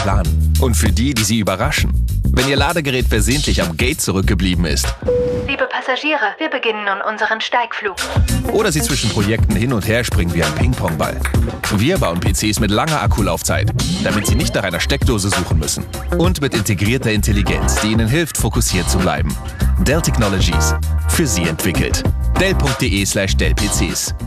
planen. Und für die, die Sie überraschen. Wenn Ihr Ladegerät versehentlich am Gate zurückgeblieben ist. Liebe Passagiere, wir beginnen nun unseren Steigflug. Oder Sie zwischen Projekten hin und her springen wie ein Ping-Pong-Ball. Wir bauen PCs mit langer Akkulaufzeit, damit Sie nicht nach einer Steckdose suchen müssen. Und mit integrierter Intelligenz, die Ihnen hilft, fokussiert zu bleiben. Dell Technologies. Für Sie entwickelt. Dell.de/DellPCs.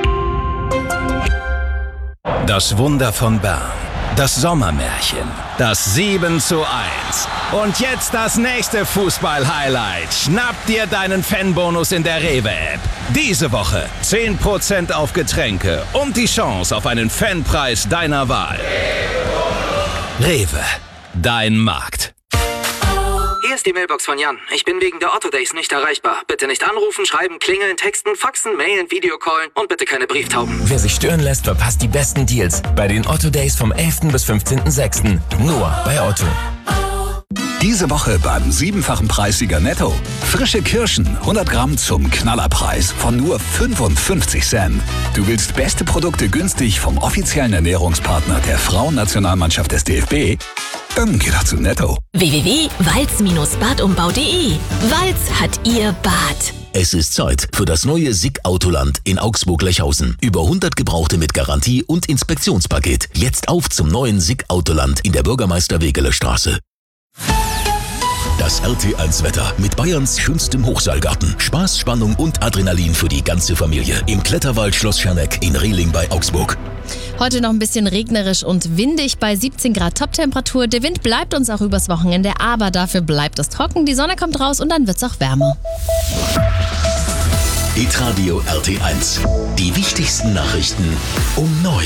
Das Wunder von Bern. Das Sommermärchen. Das 7:1. Und jetzt das nächste Fußball-Highlight. Schnapp dir deinen Fanbonus in der Rewe-App. Diese Woche 10% auf Getränke und die Chance auf einen Fanpreis deiner Wahl. Rewe. Dein Markt. Hier ist die Mailbox von Jan. Ich bin wegen der Otto Days nicht erreichbar. Bitte nicht anrufen, schreiben, klingeln, texten, faxen, mailen, Videocallen und bitte keine Brieftauben. Wer sich stören lässt, verpasst die besten Deals bei den Otto Days vom 11. bis 15.06. Nur bei Otto. Diese Woche beim 7-fachen Preissieger Netto. Frische Kirschen, 100 Gramm zum Knallerpreis von nur 55 Cent. Du willst beste Produkte günstig vom offiziellen Ernährungspartner der Frauennationalmannschaft des DFB? Dann geh doch zu Netto. www.walz-badumbau.de. Walz hat ihr Bad. Es ist Zeit für das neue SICK Autoland in Augsburg-Lechhausen. Über 100 Gebrauchte mit Garantie und Inspektionspaket. Jetzt auf zum neuen SICK Autoland in der Bürgermeister-Wegeler-Straße. Das RT1-Wetter mit Bayerns schönstem Hochseilgarten. Spaß, Spannung und Adrenalin für die ganze Familie. Im Kletterwald Schloss Scherneck in Rehling bei Augsburg. Heute noch ein bisschen regnerisch und windig bei 17 Grad Toptemperatur. Der Wind bleibt uns auch übers Wochenende, aber dafür bleibt es trocken. Die Sonne kommt raus und dann wird's auch wärmer. Hitradio RT1. Die wichtigsten Nachrichten um 9.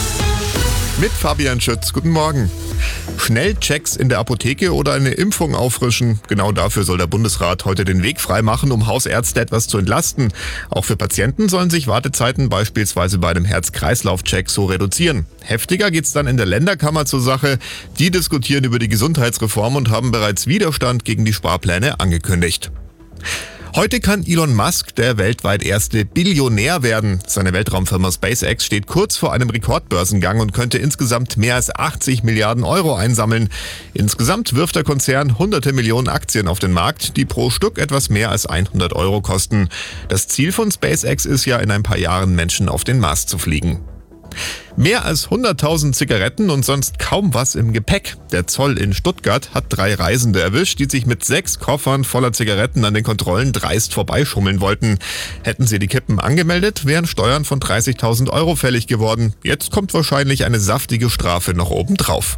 Mit Fabian Schütz. Guten Morgen. Schnellchecks in der Apotheke oder eine Impfung auffrischen. Genau dafür soll der Bundesrat heute den Weg freimachen, um Hausärzte etwas zu entlasten. Auch für Patienten sollen sich Wartezeiten beispielsweise bei einem Herz-Kreislauf-Check so reduzieren. Heftiger geht's dann in der Länderkammer zur Sache. Die diskutieren über die Gesundheitsreform und haben bereits Widerstand gegen die Sparpläne angekündigt. Heute kann Elon Musk der weltweit erste Billionär werden. Seine Weltraumfirma SpaceX steht kurz vor einem Rekordbörsengang und könnte insgesamt mehr als 80 Milliarden Euro einsammeln. Insgesamt wirft der Konzern hunderte Millionen Aktien auf den Markt, die pro Stück etwas mehr als 100 Euro kosten. Das Ziel von SpaceX ist ja, in ein paar Jahren Menschen auf den Mars zu fliegen. Mehr als 100.000 Zigaretten und sonst kaum was im Gepäck. Der Zoll in Stuttgart hat 3 Reisende erwischt, die sich mit 6 Koffern voller Zigaretten an den Kontrollen dreist vorbeischummeln wollten. Hätten sie die Kippen angemeldet, wären Steuern von 30.000 Euro fällig geworden. Jetzt kommt wahrscheinlich eine saftige Strafe noch obendrauf.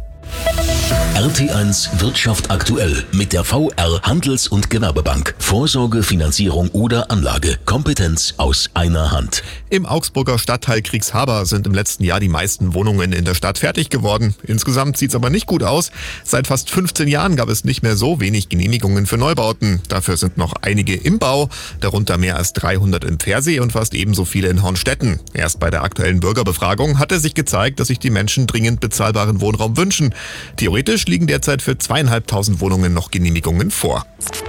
RT1 Wirtschaft aktuell mit der VR Handels- und Gewerbebank. Vorsorge, Finanzierung oder Anlage. Kompetenz aus einer Hand. Im Augsburger Stadtteil Kriegshaber sind im letzten Jahr die meisten Wohnungen in der Stadt fertig geworden. Insgesamt sieht's aber nicht gut aus. Seit fast 15 Jahren gab es nicht mehr so wenig Genehmigungen für Neubauten. Dafür sind noch einige im Bau, darunter mehr als 300 in Pfersee und fast ebenso viele in Hornstetten. Erst bei der aktuellen Bürgerbefragung hatte sich gezeigt, dass sich die Menschen dringend bezahlbaren Wohnraum wünschen. Theoretisch liegen derzeit für 2.500 Wohnungen noch Genehmigungen vor.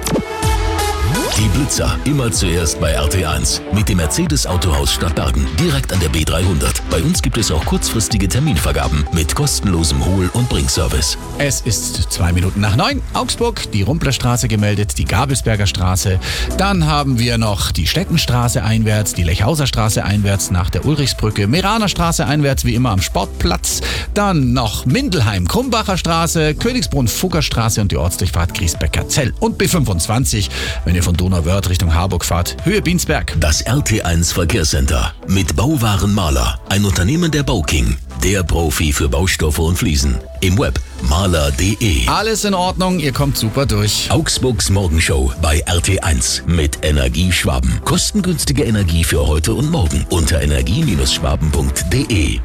Die Blitzer, immer zuerst bei RT1. Mit dem Mercedes Autohaus Stadtbergen, direkt an der B300. Bei uns gibt es auch kurzfristige Terminvergaben mit kostenlosem Hol- und Bringservice. Es ist 2 Minuten nach 9. Augsburg, die Rumplerstraße gemeldet, die Gabelsberger Straße. Dann haben wir noch die Stettenstraße einwärts, die Lechhauser Straße einwärts nach der Ulrichsbrücke, Meraner Straße einwärts wie immer am Sportplatz. Dann noch Mindelheim, Krumbacher Straße, Königsbrunn, Fuggerstraße und die Ortsdurchfahrt Griesbecker Zell. Und B25, wenn ihr von Donauwörth Richtung Harburg fahrt, Höhe Biensberg. Das RT1 Verkehrscenter mit Bauwaren Maler, ein Unternehmen der Bauking, der Profi für Baustoffe und Fliesen. Im Web maler.de. Alles in Ordnung, ihr kommt super durch. Augsburgs Morgenshow bei RT1 mit Energieschwaben. Kostengünstige Energie für heute und morgen unter energie-schwaben.de.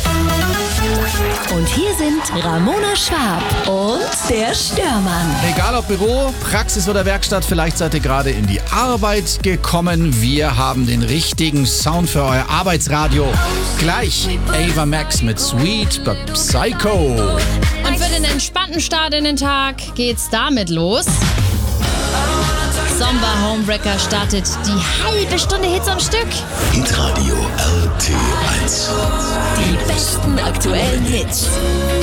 Und hier sind Ramona Schwab und der Störmann. Egal ob Büro, Praxis oder Werkstatt, vielleicht seid ihr gerade in die Arbeit gekommen. Wir haben den richtigen Sound für euer Arbeitsradio. Gleich Ava Max mit Sweet but Psycho. Und für den entspannten Start in den Tag geht's damit los. Somber Homewrecker startet die halbe Stunde Hits am Stück. Hitradio RT1. Die besten aktuellen Hits.